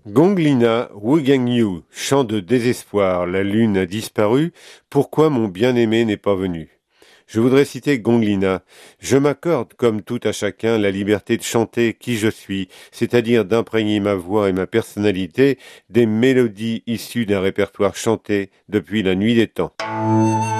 Gonglina, Wugangyu, chant de désespoir, la lune a disparu, pourquoi mon bien-aimé n'est pas venu? Je voudrais citer Gonglina. Je m'accorde, comme tout à chacun, la liberté de chanter qui je suis, c'est-à-dire d'imprégner ma voix et ma personnalité des mélodies issues d'un répertoire chanté depuis la nuit des temps.